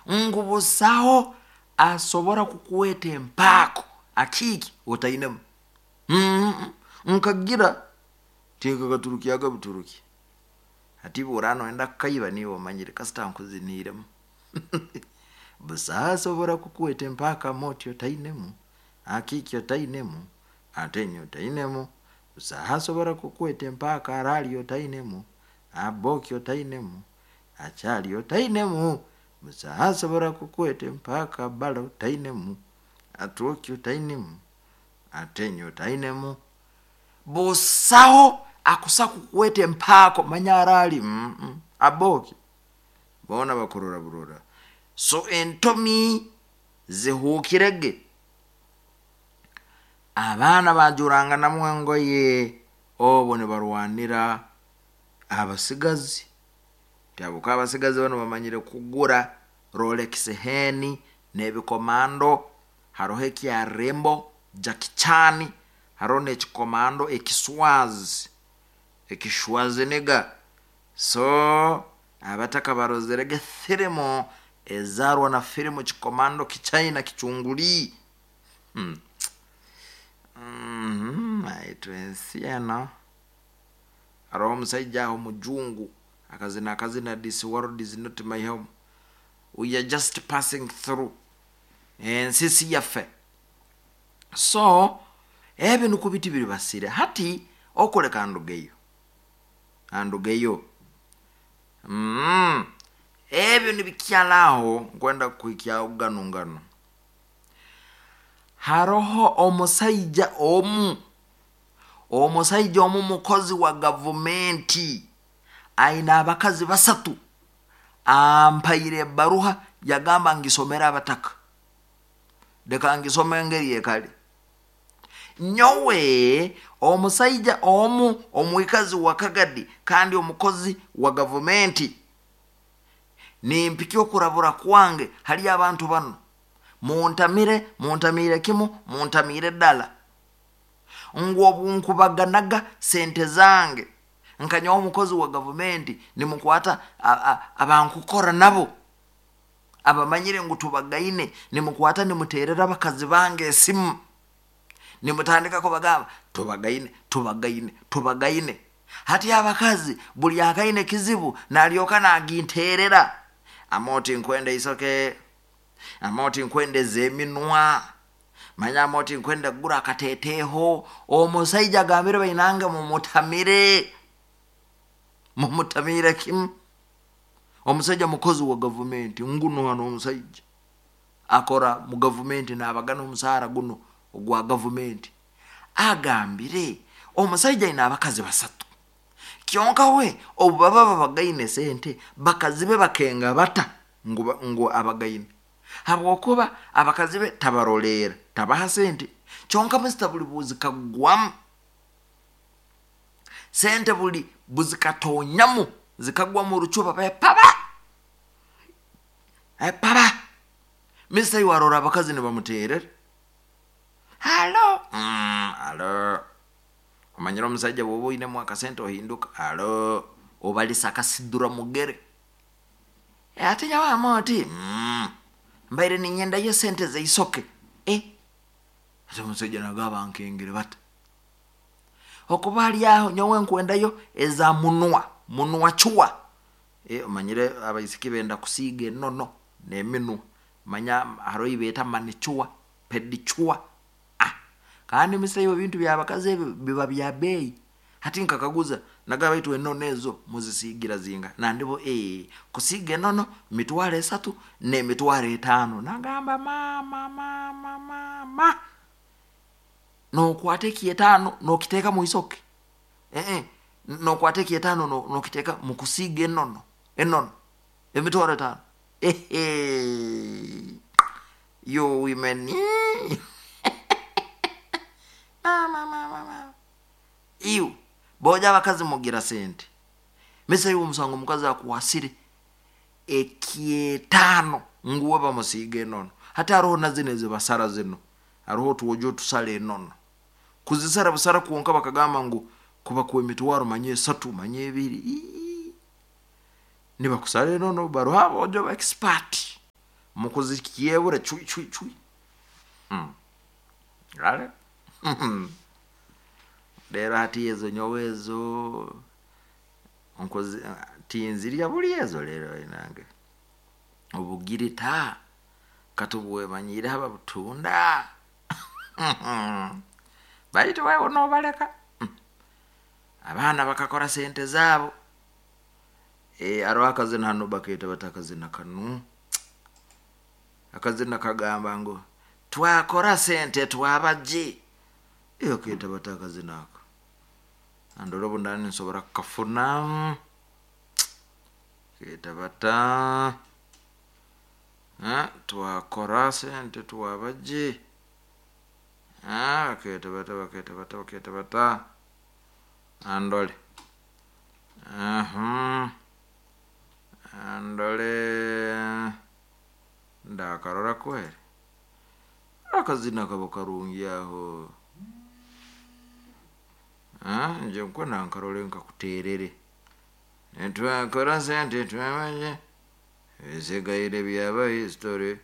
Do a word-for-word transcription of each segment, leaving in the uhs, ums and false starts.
ngubusaho asobora kukuweta empaako akiki otainemu mm nkagira teka katuruki aga buturuki ati burano enda kayiba niwo manyire kasita nkuziniremu busaho asobora kukuweta empaaka moti otainemu akiki otainemu atenyo otainemu busaho asobora kukuweta empaaka arali otainemu aboki otainemu achali otainemu busaho asobora kukuweta empaaka bala otainemu atuoki otainemu atenyo otainemu busaho akusa kukuweta empaako manyarali mm -mm. aboki bona bakurura burura so entomi zihukirege abana bajuranga namwengo ye obone barwanira abasigazi byabuka abasigazi bano bamanyire kugura Rolex heni nebikomando harohe kya Rembo Jackie Chan harone chikomando ekiswazi ekishwazi nega so abataka barozerege filimo ezarwa na filimo chikomando kichina kichunguli hmm mhm aitwensiana aro musajja ho mujungu akazina akazina this world is not my home we are just passing through and sisi yafe so ebe nukubiti biri basire hati okoleka ndugeyo andugeyo mm ebe nibikyalaho kwenda kuikya uganungano haroho omusajja omu omusajja omu mukozi wa government aina abakazi basatu ampaire baruha yagamba ngisomera abataka deka ngisoma ngeri ekali nyowe omusajja omu omwikazi wa Kagadi kandi omukozi wa government ni mpikyo kurabura kwange hali abantu bano muntamire muntamire kimu muntamire dala ngo bunkubaganaga sente zange nkanyo omukozi wa government ni mukwata abankukora nabo abamanyire ngutubagaine ni mukwata ni muterera bakazi bange esimu ni mutandika ko bagaba tubagaine tubagaine tubagaine hati abakazi buli akaine kizibu nalyoka naginterera amoti nkwende isoke amoti nkwende zeminwa manya amoti nkwende gura kateteho omusajja gambire bayinanga mu mutamire mu mutamire kim omusajja mukozi wa government nguno hano omusajja akora mu government nabagana omusara guno ogwa government agambire omusajja ina abakazi basatu kyonka we obubaba babagaine sente bakazibe bakenga bata ngo ngo abagaine habo kuba abakazibe tabarolera tabaha sente kyonka Mister buli buzikagwam sente buli buzikatonyamu zikagwa mu rucuba pa paba eh paba Mister yuarora abakazi ne bamuterera Hello. Mm, hello. Omanyiro musajja bobo ine mwaka sente ohinduka. Hello. Obali sakasidura mugere. E atinya wa moti. Mm. Mbaire ni nyenda yo sente ze isoke. Eh. Ate musajja nagaba nkengere bata. Okubali aho nyowe nkwenda yo eza munwa, munwa chuwa. Eh omanyire abayisiki benda kusige nono ne minu. Manya haro ibeta mani chuwa, pedi chuwa. Kandi Mister yo bintu byabakaze biba bya bei hati nkakaguza nagaba itu enonezo muzisigira zinga nandibo eh kusige nono mitware esatu ne mitware etano nagamba mama mama mama no kwateki etano no kiteka mu isoke eh eh no kwateki etano no, no kiteka mu kusige nono enono emitware etano eh eh yo women mama mama mama iyo boja bakazi mugira sente mese yo musango mukazi akuwasire ekietano nguwe bamusige nono hata roho nazineze basara zino aroho tuwojo tusale nono kuzisara basara kuonka bakagamba ngo kuba kuwe mitwaro manye satu manye ebiri niba kusale nono baro habo ojo expert mukuzikiebura chui chui chui mm. Gale lero hati ezo nyowezo onkozi tinzirya buli ezo lero inange obugirita katubuwe manyire haba butunda bali tuwe ono baleka abana bakakora sente zabo e aro akazina hano baketa batakazina kanu akazina kagamba ngo twakora sente twabaje iyo keta batakazina ako andoro bundani nsobora kafuna keta bata ha twakora sente twabaje ah keta bata baketa bata keta bata andole aha andole ndakarora kweli akazina kabo karungi aho ah nje nko nankarole nkakuterere ntwakora sente twamaje ezegaire byaba history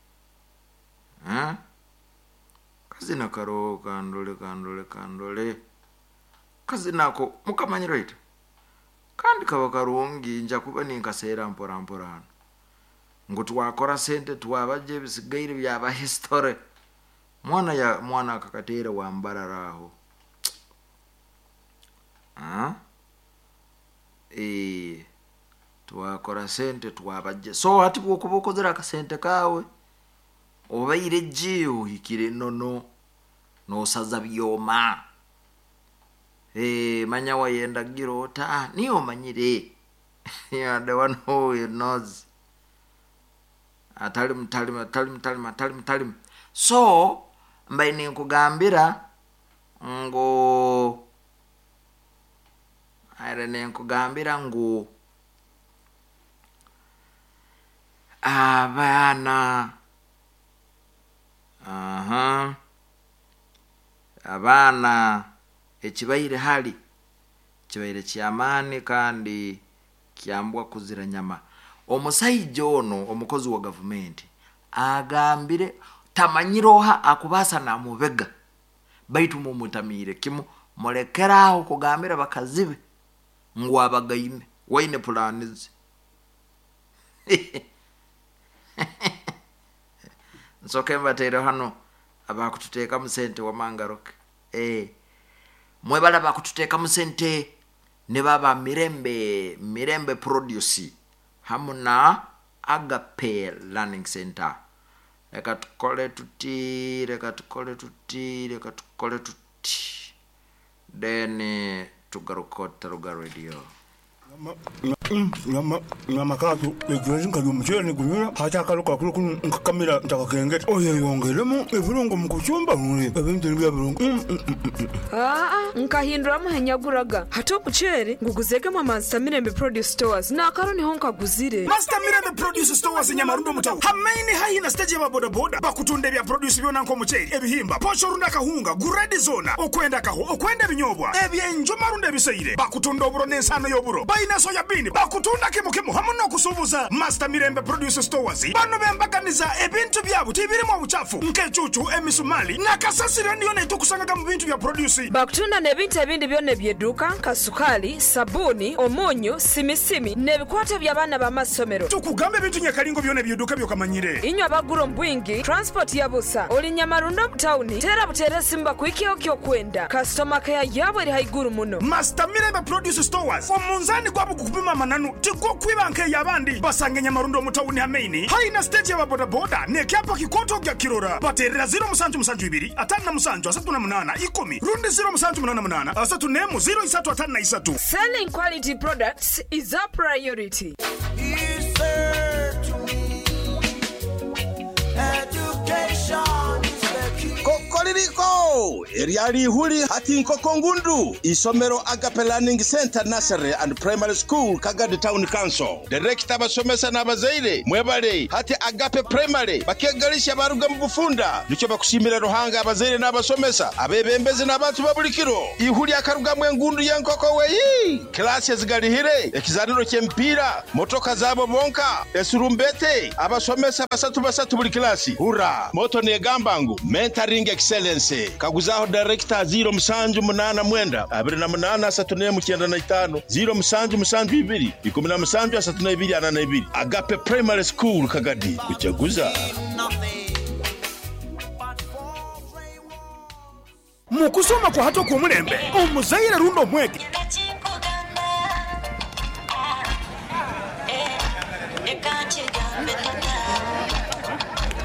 ah kazina karo kandole kandole kandole kazina ko mukamanyiro ito kandi kaba karungi nja kuba ninkasera mpora mporana ngo twakora sente twabaje bisigaire byaba history mwana ya mwana akakatera wambararaho ah eh twakora sente twabaje so hati bwokuboko zira ka sente kawe obaire jiyo hikire nono no saza byoma eh manya wayenda girota niyo manyire ya the one who knows atali mtali mtali mtali mtali mtali so mbaye ninkugambira ngo ayre ninkugambira ngo abana aha abana ekibaire hali kibaire kyamani kandi kyambwa kuzira nyama omusaijo ono omukozi wa government agambire tamanyiroha akubasa na mubega baitu mu mutamire kimu molekeraho kugambira bakazibe ngo abagayime waine planizi nsoke mbatero hano abakututeka musente wa mangaroke eh mwe bala bakututeka musente ne baba mirembe mirembe produce hamuna Agape Learning Center reka tukole tuti reka tukole tuti reka tukole tuti then tugarukota ruga radio Nama nama kato ejozi nkayo mchele kunyura hacha karuka kuru nkakamira ntakakengeta oye yongeremo ebirungo mukuchumba muri ebintu bya birungo ah ah nkahindura muhenyaguraga hato muchere nguguzege mu Master Mirembe Produce Stores na karoni honka guzire Master Mirembe Produce Stores Nyamarundo mutaho hamaini haina stage ya boda boda bakutunde bya produce byona nko muchere ebihimba pocho runda kahunga guredi zona okwenda kaho okwenda binyobwa ebyenjo marunde biseire bakutunda oburo nensano yoburo baina soya bini bakutunda kemo kemo hamuno kusubuza Master Mirembe Produce Stores bano bembaganiza ebintu byabo tibirimo obuchafu nkechuchu emisumali na kasasira ndiyo neto kusanga mu bintu bya produce bakutunda nebintu ebindi byone byeduka kasukali sabuni omonyo simisimi nebikwata byabana ba masomero tukugambe bintu nyakalingo byone byeduka byokamanyire inyo abaguro mbwingi transport yabusa oli Nyamarundo town tera butere simba kwikyo kyo kwenda customer care yabo eri haiguru muno Master Mirembe Produce Stores omunzani gwabo kupima mananu tiko kwibanke yabandi basange Nyamarundo mutawuni hamaini haina stage ya boda boda ne kyapa kikoto kya kirora baterera zero musanju musanju ibiri atana musanju asatu na munana ikumi rundi zero musanju munana munana asatu nemu zero isatu atana isatu. Selling quality products is our priority. Kokoriko Rundo eriali huli hati nkoko ngundu isomero Agape Learning Center Nursery and Primary School Kagadi Town Council. Director basomesa n'abazaire mwebale hati Agape Primary bakegalisha baruga mu bufunda nico bakushimira ruhanga abazaire n'abasomesa abebembeze n'abantu babulikiro ihuli akaruga mwengundu yankoko weyi klasi zigalihire ekizaniro kyempira motoka zabo bonka esurumbete abasomesa basatu basatu buli klasi hura moto ne gambangu mentoring excellence kaguzaho director zero musanju munana mwenda abiri na munana asatu ne mucyenda na itanu zero musanju musanju ibiri ikumi na musanju asatu na ibiri ana na ibiri Agape Primary School Kagadi kuchaguza. Mukusoma kwa hato ku mulembe omuzaire Rundo Mwege